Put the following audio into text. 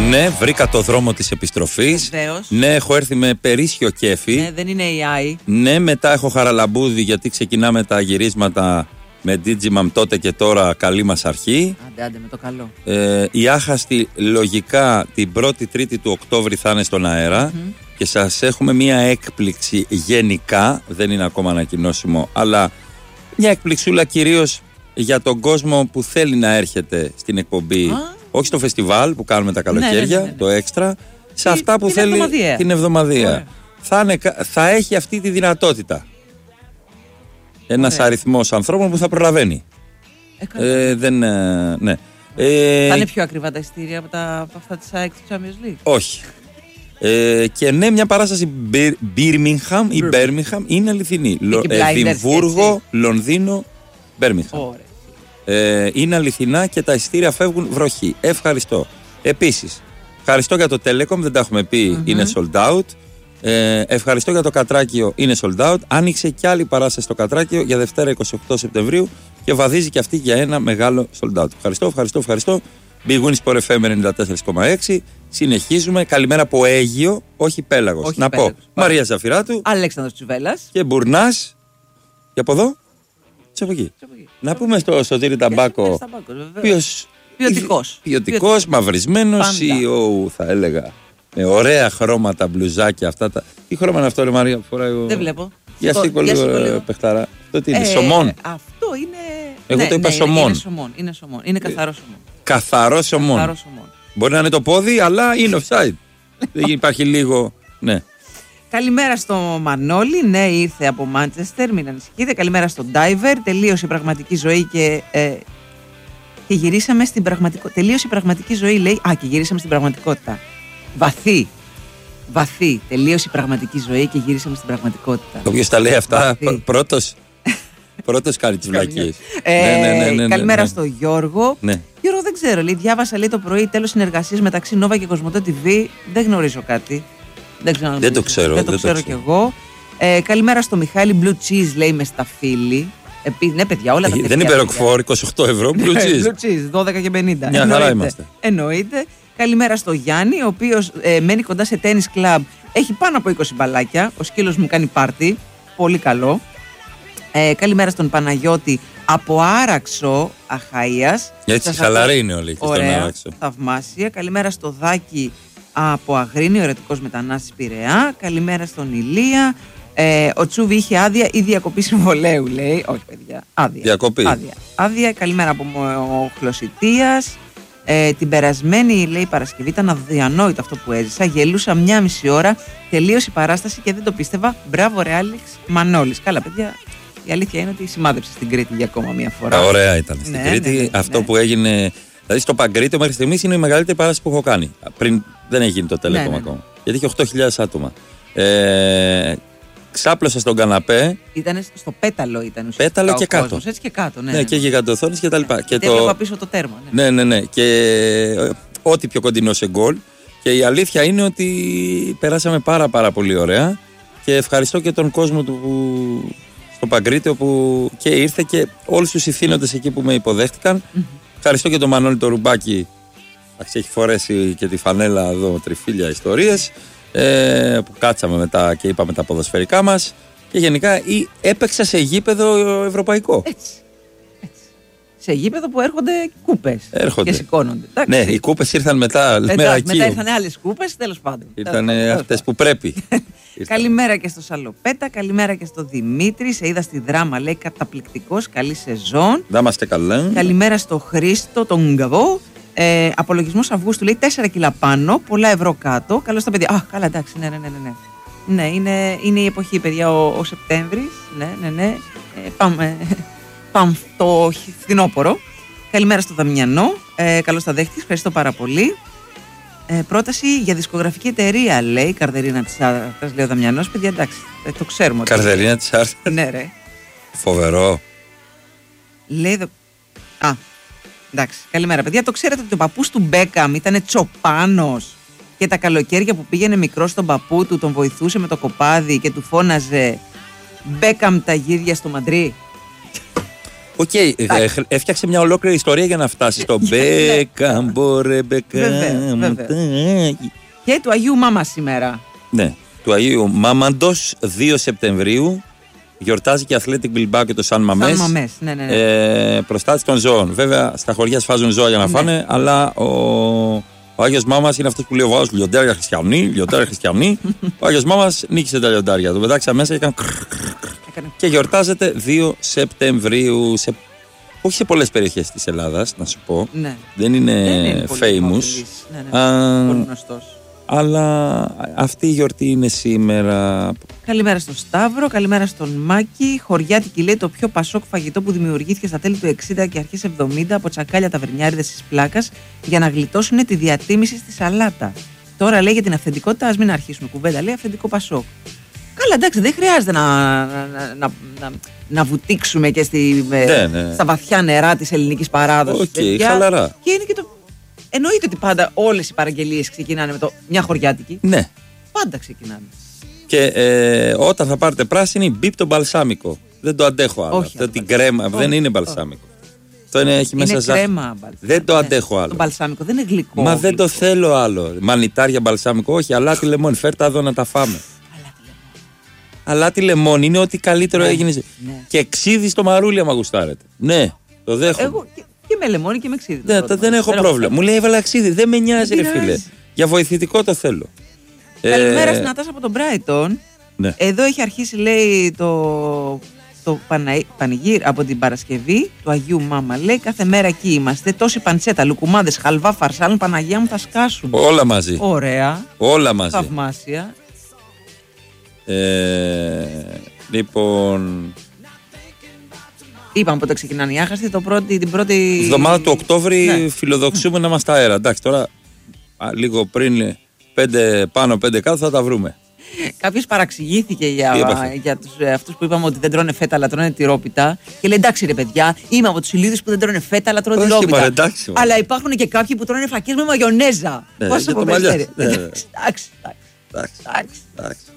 Ναι, βρήκα το δρόμο της επιστροφής. Βεβαίως. Ναι, έχω έρθει με περίσσιο κέφι. Ναι, δεν είναι AI. Ναι, μετά έχω χαραλαμπούδι γιατί ξεκινάμε τα γυρίσματα με Digimam τότε και τώρα. Καλή μας αρχή. Άντε με το καλό. Η άχαστη λογικά την 1η Τρίτη του Οκτώβρη θα είναι στον αέρα. Και σας έχουμε μία έκπληξη γενικά. Δεν είναι ακόμα ανακοινώσιμο, αλλά μια εκπληξούλα κυρίως για τον κόσμο που θέλει να έρχεται στην εκπομπή. Όχι στο φεστιβάλ που κάνουμε τα καλοκαίρια, το έξτρα. Σε αυτά που θέλει την εβδομαδία. Θα έχει αυτή τη δυνατότητα. Ένας αριθμός ανθρώπων που θα προλαβαίνει. Ναι. Θα είναι πιο ακριβά τα εισιτήρια από αυτά της ΑΕΚ του Champions League? Όχι. Και ναι, μια παράσταση Birmingham ή Birmingham είναι αληθινή. Εδιμβούργο, Λονδίνο, Birmingham. Είναι αληθινά και τα εισιτήρια φεύγουν βροχή. Ευχαριστώ. Επίσης, ευχαριστώ για το Telecom, δεν τα έχουμε πει, είναι sold out. Ευχαριστώ για το Κατράκιο, είναι sold out. Άνοιξε κι άλλη παράσταση στο Κατράκιο για Δευτέρα 28 Σεπτεμβρίου και βαδίζει και αυτή για ένα μεγάλο sold out. Ευχαριστώ. Big Win Sport FM 94,6. Συνεχίζουμε. Καλημέρα από Αίγυο, όχι Πέλαγος. Να πω Μαρία Ζαφυράτου, Αλέξανδρος Τσουβέλλας και Μπουρνάς. Και από εδώ, από εκεί. Να πούμε στο Σωτήρη Ταμπάκο, ποιοτικός, μαυρισμένος, CEO θα έλεγα, με ωραία χρώματα, μπλουζάκια αυτά. Τι χρώμα είναι αυτό, ρε Μαρία, φοράει ο... Δεν βλέπω. Για σήκω λίγο, παιχταρά. Αυτό τι είναι, σωμόν? Αυτό είναι... Εγώ το είπα σωμόν. Είναι σωμόν, είναι καθαρό σωμόν. Καθαρό σωμόν. Μπορεί να είναι το πόδι, αλλά είναι offside. Δεν υπάρχει λίγο, ναι. Καλημέρα στο Μανώλη, ναι, ήρθε από Μάντσεστερ, μην ανησυχείτε. Καλημέρα στον Diver, τελείωσε η πραγματική ζωή και γυρίσαμε στην πραγματικότητα. Τελείωσε η πραγματική ζωή, λέει. Και γυρίσαμε στην πραγματικότητα. Βαθύ. Τελείωσε η πραγματική ζωή και γυρίσαμε στην πραγματικότητα. Όποιος τα λέει αυτά, πρώτος κάνει τις βλακίες. Καλημέρα στο Γιώργο. Γιώργο, δεν ξέρω, λέει, διάβασα το πρωί τέλος συνεργασίας μεταξύ Nova και Κοσμοτέ TV. Δεν γνωρίζω κάτι. Δεν το ξέρω κι εγώ. Καλημέρα στο Μιχάλη, Blue Cheese, λέει, με σταφύλι. Ναι, παιδιά, όλα τα δεν είπε Ροκφόρ, 28 ευρώ, Blue Cheese. Blue Cheese, 12 και 50. Μια χαρά είμαστε. Εννοείται. Καλημέρα στο Γιάννη, ο οποίος μένει κοντά σε τένις κλαμπ. Έχει πάνω από 20 μπαλάκια. Ο σκύλος μου κάνει πάρτι. Πολύ καλό. Καλημέρα στον Παναγιώτη από Άραξο, Αχαΐας. Έτσι, χαλαρή είναι όλοι και στον Άραξο. Θαυμάσια. Καλημέρα στο Δάκη από Αγρίνη, ο ερωτικός μετανάστης Πειραιά. Καλημέρα στον Ηλία. Ο Τσούβι είχε άδεια ή διακοπή συμβολέου, λέει. Όχι, παιδιά. Άδεια. Διακοπή. Άδεια. Καλημέρα από Χλωσιτίας. Την περασμένη, λέει, Παρασκευή ήταν αδιανόητο αυτό που έζησα. Γελούσα 1,5 ώρα. Τελείωσε η παράσταση και δεν το πίστευα. Μπράβο, ρε Άλεξ Μανώλης. Καλά, παιδιά. Η αλήθεια είναι ότι σημάδεψε στην Κρήτη για ακόμα μια φορά. Ωραία ήταν στην Κρήτη. Αυτό που έγινε. Δηλαδή στο Παγκρίτιο μέχρι στιγμής είναι η μεγαλύτερη παράσταση που έχω κάνει. Πριν δεν έχει γίνει το Telecom ακόμα. Γιατί είχε 8.000 άτομα. Ξάπλωσα στον καναπέ. Ήταν στο πέταλο, ήταν ουσιαστικά. Πέταλο και κάτω. Κόσμος, έτσι και κάτω, ναι. Και γιγαντοθόνες και τα λοιπά. Και έβλεπα πίσω το τέρμα. Ναι. Και ό,τι πιο κοντινό σε γκολ. Και η αλήθεια είναι ότι περάσαμε πάρα πολύ ωραία. Και ευχαριστώ και τον κόσμο του στο Παγκρίτιο που και ήρθε και όλους τους ηθήνοντες εκεί που με υποδέχτηκαν. Ευχαριστώ και τον Μανώλη το Ρουμπάκι. Έχει φορέσει και τη φανέλα εδώ, τριφύλια ιστορίες. Που κάτσαμε μετά και είπαμε τα ποδοσφαιρικά μας. Και γενικά έπαιξα σε γήπεδο ευρωπαϊκό. Έτσι. Σε γήπεδο που έρχονται κούπες και σηκώνονται. Ναι, οι κούπες ήρθαν μετά. Μετά ήρθαν άλλες κούπες, τέλος πάντων. Ήρθαν αυτές που πρέπει. Καλημέρα και στο Σαλοπέτα, καλημέρα και στο Δημήτρη. Σε είδα στη δράμα, λέει, καταπληκτικός. Καλή σεζόν. Να είμαστε καλά. Καλημέρα στο Χρήστο, τον Γκαβό. Απολογισμός Αυγούστου, λέει, 4 κιλά πάνω, πολλά ευρώ κάτω. Καλώς τα παιδιά. Καλά, εντάξει, ναι. Ναι, είναι η εποχή, παιδιά, ο Σεπτέμβρης. Ναι. Πάμε το φθινόπωρο. Καλημέρα στο Δαμιανό. Καλώς τα δέχτηκες, ευχαριστώ πάρα πολύ. Πρόταση για δισκογραφική εταιρεία, λέει, Καρδερίνα της Άρτας, λέει ο Δαμιανός. Παιδιά, εντάξει, το ξέρουμε. Καρδερίνα της Άρτας. Ναι, ρε. Φοβερό. Λέει. Εντάξει, καλημέρα, παιδιά. Το ξέρετε ότι ο παππούς του Μπέκαμ ήταν τσοπάνος και τα καλοκαίρια που πήγαινε μικρός στον παππού του τον βοηθούσε με το κοπάδι και του φώναζε Μπέκαμ τα γύρια στο Μαντρί. Οκ, έφτιαξε μια ολόκληρη ιστορία για να φτάσει στο Μπέκαμπο, ρε Μπέκαμπο. Και του Αγίου Μάμα σήμερα. Ναι, του Αγίου Μάμαντος, 2 Σεπτεμβρίου. Γιορτάζει και Athletic Bilbao και το Σαν Μαμές. Ναι. Προστάτης των ζώων. Βέβαια στα χωριά σφάζουν ζώα για να φάνε, αλλά ο Άγιος Μάμας είναι αυτός που λέει: βάζω λιοντάρια χριστιανοί. Ο Άγιος Μάμας νίκησε τα λιοντάρια. Το πετάξα μέσα και και γιορτάζεται 2 Σεπτεμβρίου. Όχι σε πολλές περιοχές της Ελλάδας, να σου πω. Ναι. Δεν είναι famous. Πολύ γνωστός. Αλλά αυτή η γιορτή είναι σήμερα. Καλημέρα στον Σταύρο, καλημέρα στον Μάκη. Χωριάτικη λέει το πιο πασόκ φαγητό που δημιουργήθηκε στα τέλη του 60 και αρχές 70 από τσακάλια ταβερνιάριδες της Πλάκας για να γλιτώσουν τη διατίμηση στη σαλάτα. Τώρα λέει για την αυθεντικότητα, ας μην αρχίσουμε κουβέντα, λέει αυθεντικό πασόκ. Καλά, εντάξει, δεν χρειάζεται να βουτήξουμε και στα βαθιά νερά της ελληνικής παράδοσης. Χαλαρά. Και είναι και το. Εννοείται ότι πάντα όλες οι παραγγελίες ξεκινάνε με το μια χωριάτικη. Ναι. Πάντα ξεκινάνε. Και όταν θα πάρετε πράσινη, μπίπ το μπαλσάμικο. Δεν το αντέχω άλλο. Αυτό την κρέμα δεν είναι μπαλσάμικο. Αυτό έχει μέσα ζάχαρη. Δεν το αντέχω άλλο. Το μπαλσάμικο δεν είναι γλυκό. Μα δεν το θέλω άλλο. Μανιτάρια μπαλσάμικο, όχι. Αλάτι λεμόνι, φέρτα εδώ να τα φάμε. Αλάτι λεμόνι είναι ό,τι καλύτερο έγινε. Και ξύδι στο μαρούλι, άμα γουστάρετε. Ναι, το δέχομαι. Και με λεμόνι και με ξύδι. Δεν έχω πρόβλημα. Μου λέει έβαλα ξύδι. Δεν με νοιάζει, ρε φίλε. Για βοηθητικό το θέλω. Καλημέρα στην Νατάσα από τον Μπράιτον. Ναι. Εδώ έχει αρχίσει, λέει, το πανηγύρι από την Παρασκευή του Αγίου Μάμα. Λέει κάθε μέρα εκεί είμαστε. Τόση παντσέτα, λουκουμάδες, χαλβά, φαρσάλων, Παναγία μου θα σκάσουν. Όλα μαζί. Ωραία. Όλα μαζί. Θαυμάσια. Λοιπόν. Είπαμε πότε ξεκινάνε οι άχαστοι, την πρώτη εβδομάδα του Οκτώβρη φιλοδοξούμε να είμαστε αέρα. Εντάξει, τώρα λίγο πριν 5 πάνω 5 κάτω θα τα βρούμε. Κάποιος παραξηγήθηκε για αυτούς που είπαμε ότι δεν τρώνε φέτα αλλά τρώνε τυρόπιτα. Και λέει εντάξει ρε παιδιά, είμαι από τους Ηλίδους που δεν τρώνε φέτα αλλά τρώνε τυρόπιτα. Αλλά υπάρχουν και κάποιοι που τρώνε φακές με μαγιονέζα. Πόσο από εντάξει.